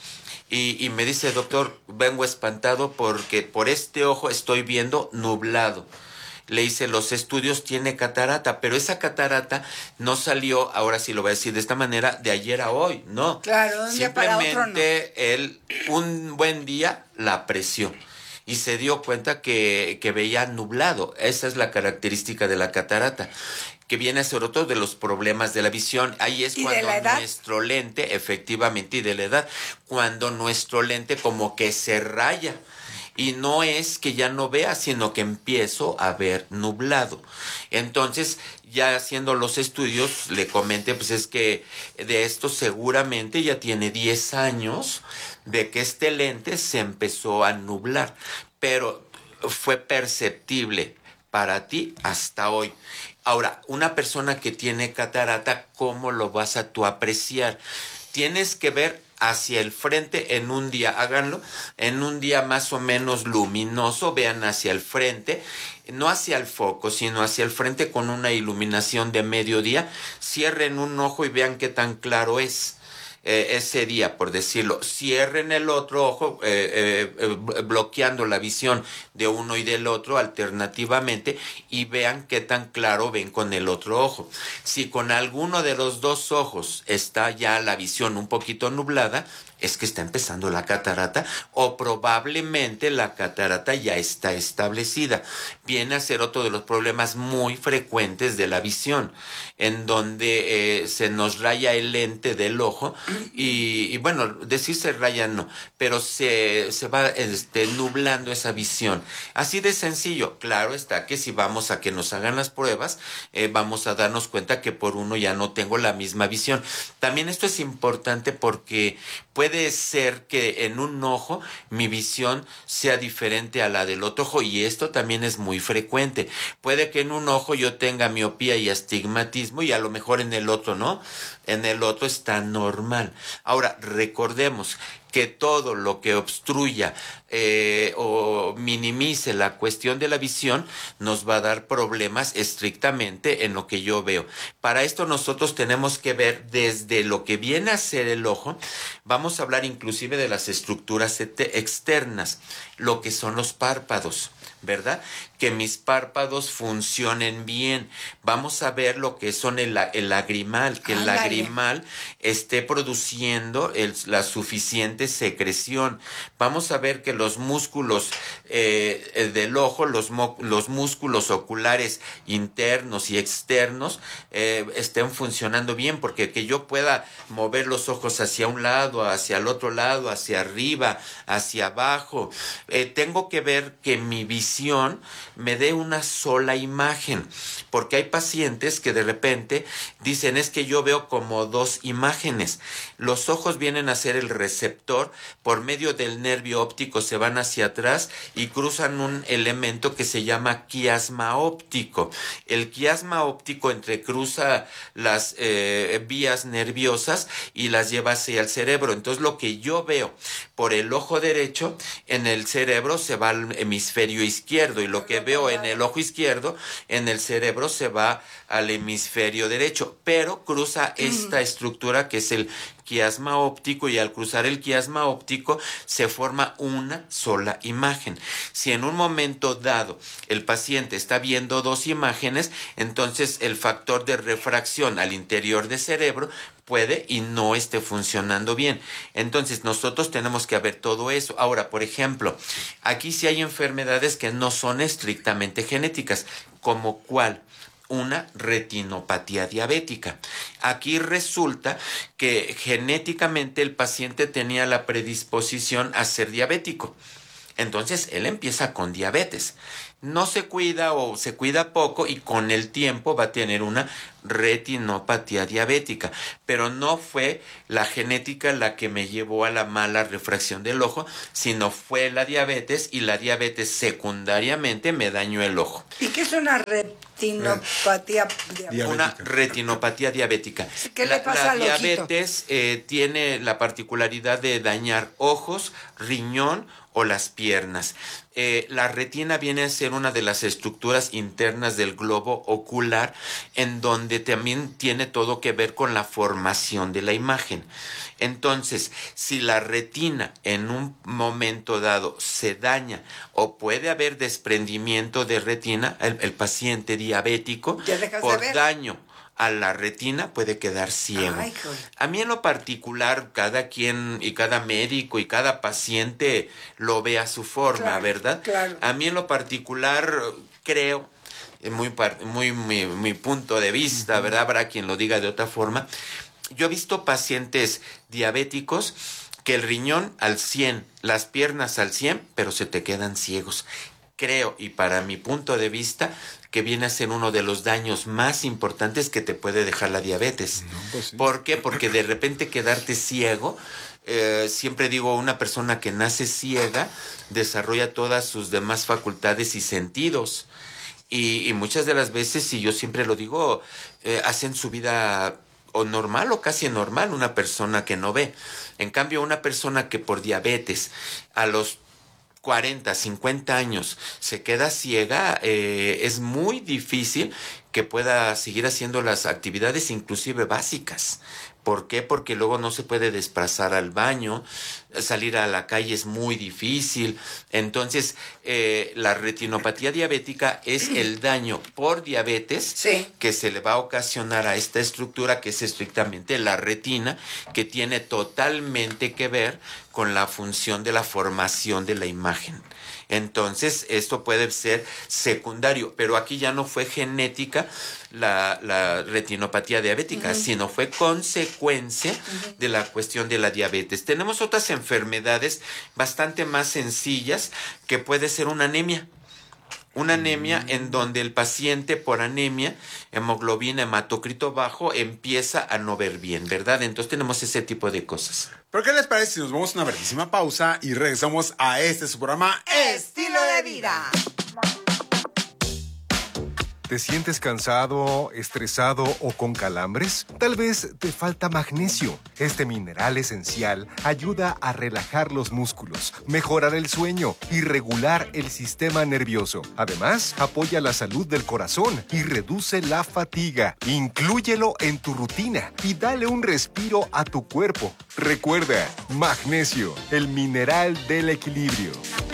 Y, y me dice, doctor, vengo espantado porque por este ojo estoy viendo nublado. Le hice los estudios, tiene catarata, pero esa catarata no salió, ahora sí lo voy a decir de esta manera, de ayer a hoy, no. Claro, de un día para otro no. Simplemente él un buen día la apreció y se dio cuenta que, que veía nublado. Esa es la característica de la catarata, que viene sobre todo de los problemas de la visión. Ahí es cuando nuestro lente, efectivamente, y de la edad, cuando nuestro lente como que se raya. Y no es que ya no vea, sino que empiezo a ver nublado. Entonces, ya haciendo los estudios, le comenté, pues es que de esto seguramente ya tiene diez años de que este lente se empezó a nublar. Pero fue perceptible para ti hasta hoy. Ahora, una persona que tiene catarata, ¿cómo lo vas a tú apreciar? Tienes que ver hacia el frente en un día, háganlo, en un día más o menos luminoso, vean hacia el frente, no hacia el foco, sino hacia el frente con una iluminación de mediodía, cierren un ojo y vean qué tan claro es. Eh, ese día, por decirlo, cierren el otro ojo, eh, eh, eh, bloqueando la visión de uno y del otro alternativamente y vean qué tan claro ven con el otro ojo. Si con alguno de los dos ojos está ya la visión un poquito nublada, es que está empezando la catarata o probablemente la catarata ya está establecida. Viene a ser otro de los problemas muy frecuentes de la visión, en donde eh, se nos raya el lente del ojo y, y bueno, decir se raya no, pero se, se va este, nublando esa visión. Así de sencillo. Claro está que si vamos a que nos hagan las pruebas, eh, vamos a darnos cuenta que por uno ya no tengo la misma visión. También esto es importante porque puede ser que en un ojo mi visión sea diferente a la del otro ojo y esto también es muy frecuente. Puede que en un ojo yo tenga miopía y astigmatismo y a lo mejor en el otro no. En el otro está normal. Ahora, recordemos que todo lo que obstruya eh, o minimice la cuestión de la visión nos va a dar problemas estrictamente en lo que yo veo. Para esto nosotros tenemos que ver desde lo que viene a ser el ojo, vamos a hablar inclusive de las estructuras externas, lo que son los párpados, ¿verdad? Que mis párpados funcionen bien. Vamos a ver lo que son el, el lagrimal, que el lagrimal esté produciendo el, la suficiente secreción. Vamos a ver que los músculos eh, del ojo, los, los músculos oculares internos y externos eh, estén funcionando bien, porque que yo pueda mover los ojos hacia un lado, hacia el otro lado, hacia arriba, hacia abajo. Eh, tengo que ver que mi visión me dé una sola imagen, porque hay pacientes que de repente dicen es que yo veo como dos imágenes. Los ojos vienen a ser el receptor, por medio del nervio óptico se van hacia atrás y cruzan un elemento que se llama quiasma óptico. El quiasma óptico entrecruza las eh, vías nerviosas y las lleva hacia el cerebro. Entonces lo que yo veo por el ojo derecho, en el cerebro se va al hemisferio izquierdo, y lo que veo en el ojo izquierdo, en el cerebro se va al hemisferio derecho, pero cruza esta estructura que es el quiasma óptico, y al cruzar el quiasma óptico se forma una sola imagen. Si en un momento dado el paciente está viendo dos imágenes, entonces el factor de refracción al interior del cerebro puede y no esté funcionando bien. Entonces nosotros tenemos que ver todo eso. Ahora, por ejemplo, aquí sí hay enfermedades que no son estrictamente genéticas, como ¿cuál? Una retinopatía diabética. Aquí resulta que genéticamente el paciente tenía la predisposición a ser diabético. Entonces él empieza con diabetes. No se cuida o se cuida poco y con el tiempo va a tener una retinopatía diabética. Pero no fue la genética la que me llevó a la mala refracción del ojo, sino fue la diabetes, y la diabetes secundariamente me dañó el ojo. ¿Y qué es una retinopatía diabética? Una retinopatía diabética. ¿Qué la, le pasa la al ojito? diabetes eh, tiene la particularidad de dañar ojos, riñón o las piernas. Eh, la retina viene a ser una de las estructuras internas del globo ocular, en donde también tiene todo que ver con la formación de la imagen. Entonces, si la retina en un momento dado se daña o puede haber desprendimiento de retina, el, el paciente diabético, por daño a la retina puede quedar ciego. Ay, a mí en lo particular, cada quien y cada médico y cada paciente lo ve a su forma, claro, ¿verdad? Claro. A mí en lo particular creo, muy, muy, muy, mi punto de vista, ¿verdad? Habrá quien lo diga de otra forma. Yo he visto pacientes diabéticos que el riñón al cien, las piernas al cien, pero se te quedan ciegos. Creo, y para mi punto de vista, que viene a ser uno de los daños más importantes que te puede dejar la diabetes. No, pues sí. ¿Por qué? Porque de repente quedarte ciego, eh, siempre digo, una persona que nace ciega desarrolla todas sus demás facultades y sentidos. Y, y muchas de las veces, y yo siempre lo digo, eh, hacen su vida o normal o casi normal una persona que no ve. En cambio, una persona que por diabetes a los cuarenta, cincuenta años se queda ciega, eh, es muy difícil que pueda seguir haciendo las actividades inclusive básicas. ¿Por qué? Porque luego no se puede desplazar al baño, salir a la calle es muy difícil. Entonces, eh, la retinopatía diabética es el daño por diabetes sí. que se le va a ocasionar a esta estructura que es estrictamente la retina, que tiene totalmente que ver con la función de la formación de la imagen. Entonces, esto puede ser secundario, pero aquí ya no fue genética la, la retinopatía diabética, uh-huh. sino fue consecuencia uh-huh. de la cuestión de la diabetes. Tenemos otras enfermedades bastante más sencillas, que puede ser una anemia. Una anemia mm. en donde el paciente por anemia, hemoglobina, hematocrito bajo, empieza a no ver bien, ¿verdad? Entonces tenemos ese tipo de cosas. ¿Pero qué les parece si nos vamos a una brevísima pausa y regresamos a este su programa Estilo de Vida? ¿Te sientes cansado, estresado o con calambres? Tal vez te falta magnesio. Este mineral esencial ayuda a relajar los músculos, mejorar el sueño y regular el sistema nervioso. Además, apoya la salud del corazón y reduce la fatiga. Inclúyelo en tu rutina y dale un respiro a tu cuerpo. Recuerda, magnesio, el mineral del equilibrio.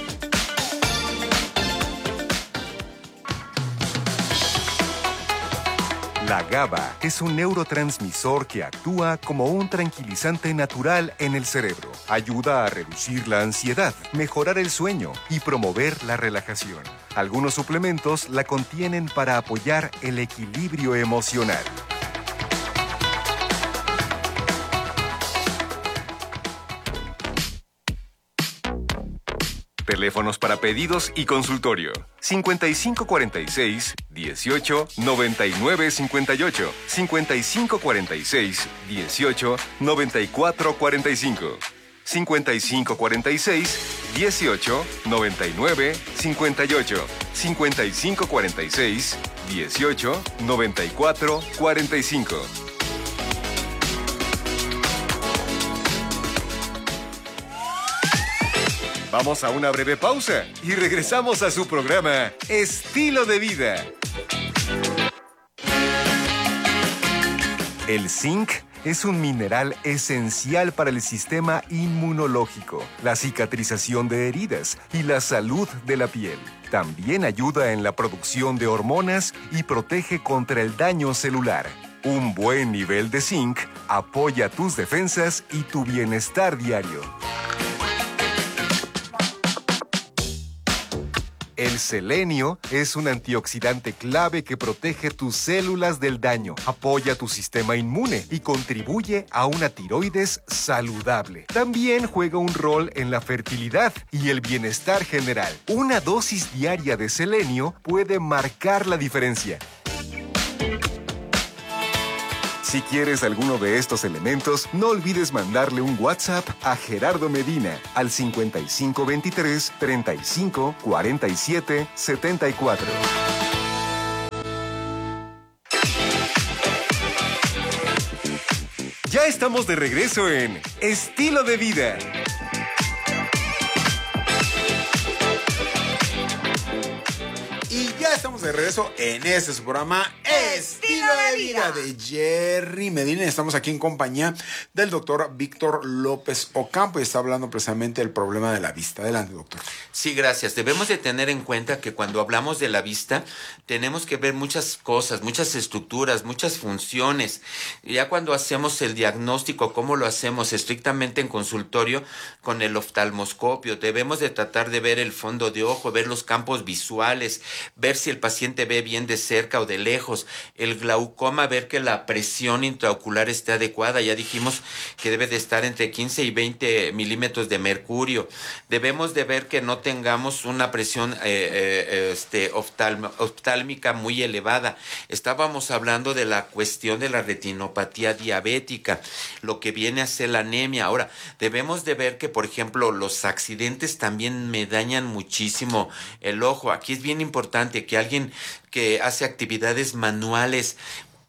La GABA es un neurotransmisor que actúa como un tranquilizante natural en el cerebro. Ayuda a reducir la ansiedad, mejorar el sueño y promover la relajación. Algunos suplementos la contienen para apoyar el equilibrio emocional. Teléfonos para pedidos y consultorio. cincuenta y cinco cuarenta y seis, dieciocho, noventa y nueve cincuenta y ocho. cincuenta y cinco cuarenta y seis, dieciocho, noventa y cuatro cuarenta y cinco. cincuenta y cinco cuarenta y seis, dieciocho, noventa y nueve cincuenta y ocho. cincuenta y cinco cuarenta y seis, dieciocho, noventa y cuatro cuarenta y cinco. Vamos a una breve pausa y regresamos a su programa Estilo de Vida. El zinc es un mineral esencial para el sistema inmunológico, la cicatrización de heridas y la salud de la piel. También ayuda en la producción de hormonas y protege contra el daño celular. Un buen nivel de zinc apoya tus defensas y tu bienestar diario. El selenio es un antioxidante clave que protege tus células del daño, apoya tu sistema inmune y contribuye a una tiroides saludable. También juega un rol en la fertilidad y el bienestar general. Una dosis diaria de selenio puede marcar la diferencia. Si quieres alguno de estos elementos, no olvides mandarle un WhatsApp a Gerardo Medina al cincuenta y cinco veintitrés, treinta y cinco, cuarenta y siete, setenta y cuatro. Ya estamos de regreso en Estilo de Vida. Y ya estamos de regreso en este su programa Estilo de Vida de Jerry Medina. Estamos aquí en compañía del doctor Víctor López Ocampo y está hablando precisamente del problema de la vista. Adelante, doctor. Sí, gracias. Debemos de tener en cuenta que cuando hablamos de la vista tenemos que ver muchas cosas, muchas estructuras, muchas funciones. Ya cuando hacemos el diagnóstico, ¿cómo lo hacemos? Estrictamente en consultorio con el oftalmoscopio. Debemos de tratar de ver el fondo de ojo, ver los campos visuales, ver si el paciente ve bien de cerca o de lejos. El glaucoma, ver que la presión intraocular esté adecuada. Ya dijimos que debe de estar entre quince y veinte milímetros de mercurio. Debemos de ver que no tengamos una presión eh, eh, este, oftalm- oftálmica muy elevada. Estábamos hablando de la cuestión de la retinopatía diabética, lo que viene a ser la anemia. Ahora, debemos de ver que, por ejemplo, los accidentes también me dañan muchísimo el ojo. Aquí es bien importante que alguien que hace actividades manuales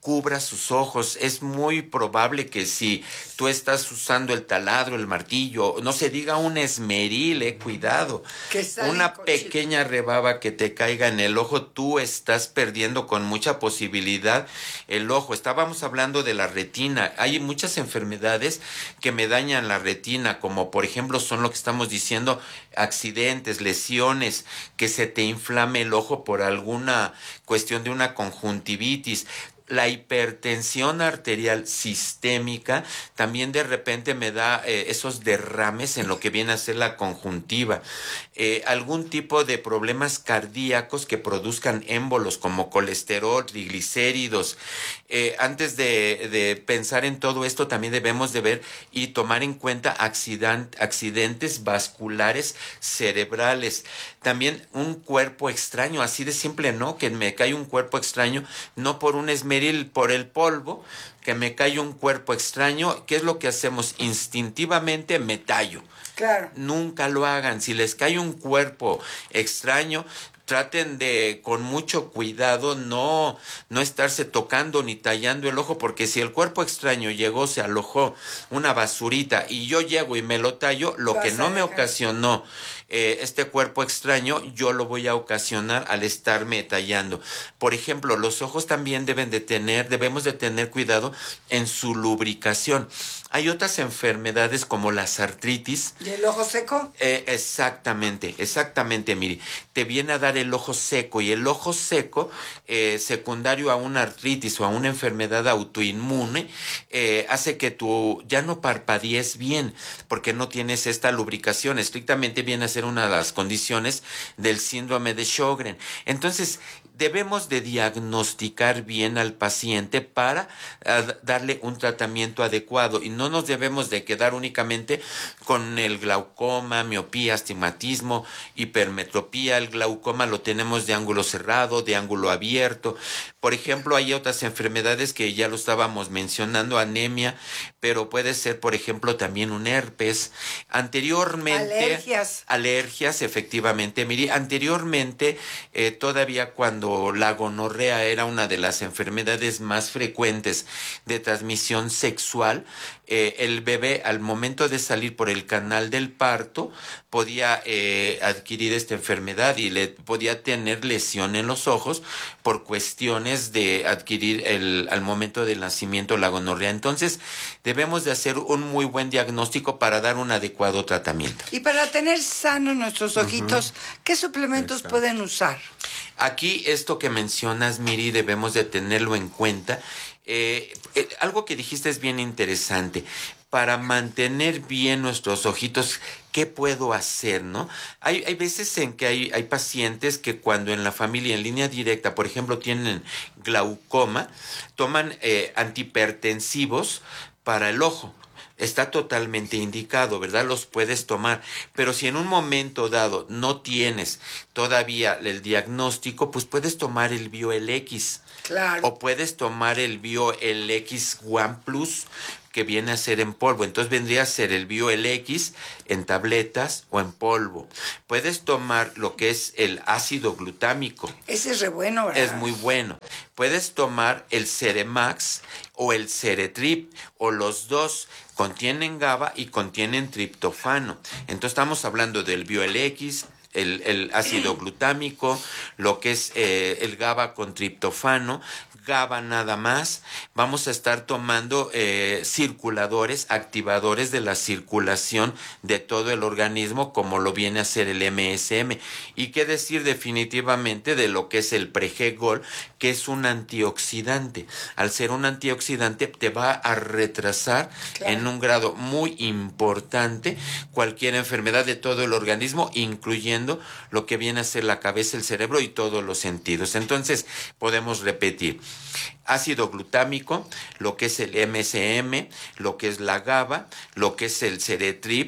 cubra sus ojos. Es muy probable que si tú estás usando el taladro, el martillo, no se diga un esmeril, eh, cuidado, una pequeña rebaba que te caiga en el ojo, tú estás perdiendo con mucha posibilidad el ojo. Estábamos hablando de la retina. Hay muchas enfermedades que me dañan la retina, como por ejemplo son lo que estamos diciendo, accidentes, lesiones, que se te inflame el ojo por alguna cuestión de una conjuntivitis. La hipertensión arterial sistémica también de repente me da eh, esos derrames en lo que viene a ser la conjuntiva. Eh, algún tipo de problemas cardíacos que produzcan émbolos como colesterol, triglicéridos. Eh, antes de, de pensar en todo esto también debemos de ver y tomar en cuenta accident, accidentes vasculares cerebrales. También un cuerpo extraño, así de simple, ¿no? Que me cae un cuerpo extraño, no por un esmeril, por el polvo, que me cae un cuerpo extraño. ¿Qué es lo que hacemos? Instintivamente me tallo. Claro. Nunca lo hagan. Si les cae un cuerpo extraño, traten de, con mucho cuidado, no, no estarse tocando ni tallando el ojo, porque si el cuerpo extraño llegó, se alojó una basurita y yo llego y me lo tallo, lo que no me ocasionó eh, este cuerpo extraño, yo lo voy a ocasionar al estarme tallando. Por ejemplo, los ojos también deben de tener, debemos de tener cuidado en su lubricación. Hay otras enfermedades como las artritis. ¿Y el ojo seco? Eh, exactamente, exactamente, Miri. Te viene a dar el ojo seco, y el ojo seco, eh, secundario a una artritis o a una enfermedad autoinmune, eh, hace que tú ya no parpadees bien, porque no tienes esta lubricación. Estrictamente viene a ser una de las condiciones del síndrome de Sjögren. Entonces, debemos de diagnosticar bien al paciente para uh, darle un tratamiento adecuado, y no nos debemos de quedar únicamente con el glaucoma, miopía, astigmatismo, hipermetropía. El glaucoma lo tenemos de ángulo cerrado, de ángulo abierto. Por ejemplo, hay otras enfermedades que ya lo estábamos mencionando, anemia, pero puede ser, por ejemplo, también un herpes. Anteriormente... Alergias. Alergias, efectivamente. Mire, anteriormente, eh, todavía cuando la gonorrea era una de las enfermedades más frecuentes de transmisión sexual, eh, el bebé al momento de salir por el canal del parto podía eh, adquirir esta enfermedad y le podía tener lesión en los ojos por cuestiones de adquirir el, al momento del nacimiento la gonorrea. Entonces debemos de hacer un muy buen diagnóstico para dar un adecuado tratamiento. Y para tener sanos nuestros ojitos, uh-huh. ¿qué suplementos Exacto. pueden usar? Aquí esto que mencionas, Miri, debemos de tenerlo en cuenta. Eh, eh, algo que dijiste es bien interesante. Para mantener bien nuestros ojitos, ¿qué puedo hacer, no? Hay, hay veces en que hay, hay pacientes que cuando en la familia, en línea directa, por ejemplo, tienen glaucoma, toman eh, antihipertensivos para el ojo. Está totalmente indicado, ¿verdad? Los puedes tomar. Pero si en un momento dado no tienes todavía el diagnóstico, pues puedes tomar el BioLX. Claro. O puedes tomar el BioLX One Plus, que viene a ser en polvo. Entonces vendría a ser el BioLX en tabletas o en polvo. Puedes tomar lo que es el ácido glutámico. Ese es re bueno, ¿verdad? Es muy bueno. Puedes tomar el Ceremax o el Ceretrip, o los dos. Contienen GABA y contienen triptofano. Entonces estamos hablando del BioLX, el, el ácido glutámico, lo que es eh, el GABA con triptofano. GABA nada más. Vamos a estar tomando eh, circuladores, activadores de la circulación de todo el organismo, como lo viene a ser el M S M. Y qué decir definitivamente de lo que es el Pregol, que es un antioxidante. Al ser un antioxidante te va a retrasar claro. en un grado muy importante cualquier enfermedad de todo el organismo, incluyendo lo que viene a ser la cabeza, el cerebro y todos los sentidos. Entonces podemos repetir: ácido glutámico, lo que es el M S M, lo que es la GABA, lo que es el Ceretrip,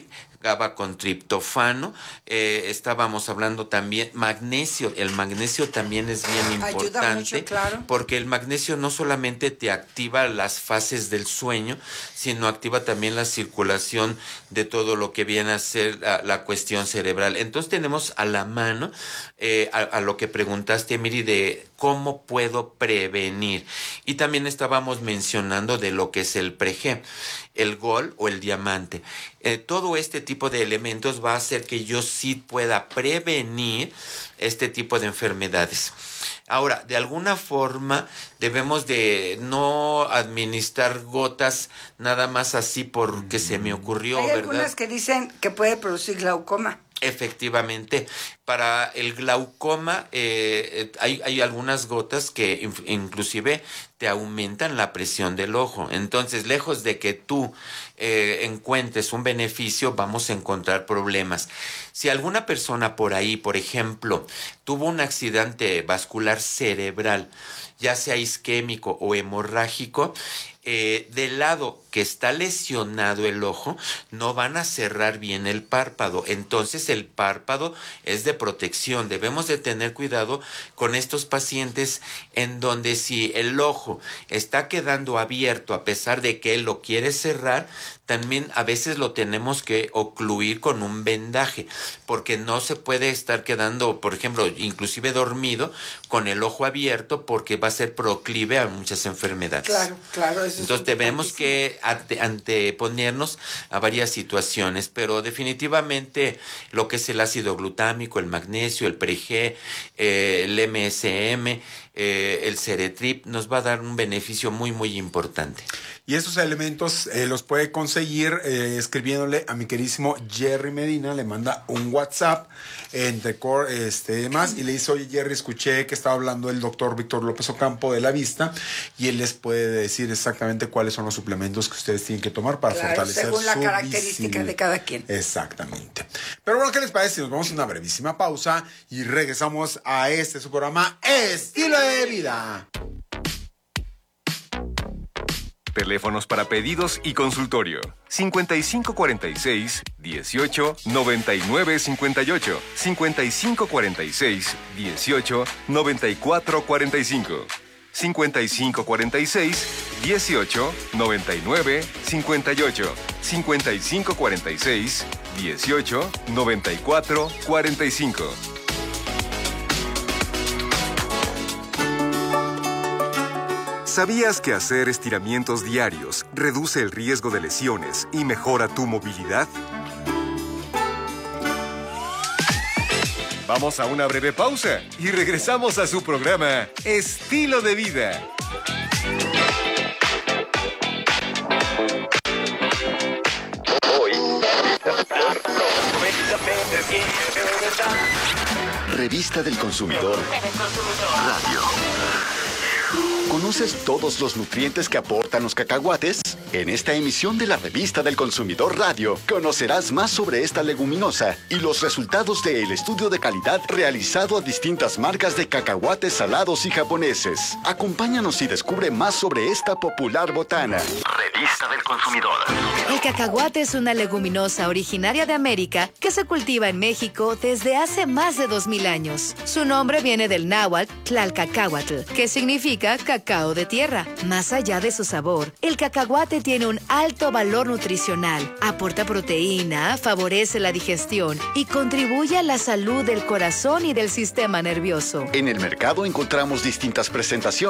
GABA con triptofano. Eh, estábamos hablando también magnesio. El magnesio también es bien importante. Ayuda mucho, claro. Porque el magnesio no solamente te activa las fases del sueño, sino activa también la circulación de todo lo que viene a ser la, la cuestión cerebral. Entonces tenemos a la mano eh, a, a lo que preguntaste, Miri, de cómo puedo prevenir. Y también estábamos mencionando de lo que es el pre-G, el gol o el diamante. Eh, todo este tipo de elementos va a hacer que yo sí pueda prevenir este tipo de enfermedades. Ahora, de alguna forma debemos de no administrar gotas nada más así porque se me ocurrió, Hay ¿verdad? algunas que dicen que puede producir glaucoma. Efectivamente, para el glaucoma eh, hay, hay algunas gotas que in, inclusive te aumentan la presión del ojo. Entonces, lejos de que tú eh, encuentres un beneficio, vamos a encontrar problemas. Si alguna persona por ahí, por ejemplo, tuvo un accidente vascular cerebral, ya sea isquémico o hemorrágico, eh, del lado que está lesionado el ojo, no van a cerrar bien el párpado. Entonces el párpado es de protección. Debemos de tener cuidado con estos pacientes en donde si el ojo está quedando abierto a pesar de que él lo quiere cerrar, también a veces lo tenemos que ocluir con un vendaje, porque no se puede estar quedando, por ejemplo, inclusive dormido con el ojo abierto, porque va a ser proclive a muchas enfermedades. Claro, claro. Eso Entonces es debemos que ante, anteponernos a varias situaciones, pero definitivamente lo que es el ácido glutámico, el magnesio, el pre-G, eh, el M S M, eh, el Ceretrip, nos va a dar un beneficio muy, muy importante. Y estos elementos eh, los puede conseguir eh, escribiéndole a mi queridísimo Jerry Medina. Le manda un WhatsApp entre este demás y le dice: oye Jerry, escuché que estaba hablando el doctor Víctor López Ocampo de La Vista, y él les puede decir exactamente cuáles son los suplementos que ustedes tienen que tomar para claro, fortalecer según la su característica visibilidad. de cada quien. Exactamente. Pero bueno, ¿qué les parece? Nos vamos a una brevísima pausa y regresamos a este su programa Estilo de Vida. Teléfonos para pedidos y consultorio: cincuenta y cinco cuarenta y seis, dieciocho, noventa y nueve cincuenta y ocho, cincuenta y cinco cuarenta y seis, dieciocho, noventa y cuatro cuarenta y cinco, cincuenta y cinco cuarenta y seis, dieciocho, noventa y nueve cincuenta y ocho, cincuenta y cinco cuarenta y seis, dieciocho, noventa y cuatro cuarenta y cinco. ¿Sabías que hacer estiramientos diarios reduce el riesgo de lesiones y mejora tu movilidad? Vamos a una breve pausa y regresamos a su programa Estilo de Vida. Revista del Consumidor Radio. ¿Conoces todos los nutrientes que aportan los cacahuates? En esta emisión de la Revista del Consumidor Radio, conocerás más sobre esta leguminosa y los resultados del estudio de calidad realizado a distintas marcas de cacahuates salados y japoneses. Acompáñanos y descubre más sobre esta popular botana. Revista del Consumidor. El cacahuate es una leguminosa originaria de América que se cultiva en México desde hace más de dos mil años. Su nombre viene del náhuatl Tlalcacahuatl, que significa cacao de tierra. Más allá de su sabor, el cacahuate tiene un alto valor nutricional, aporta proteína, favorece la digestión y contribuye a la salud del corazón y del sistema nervioso. En el mercado encontramos distintas presentaciones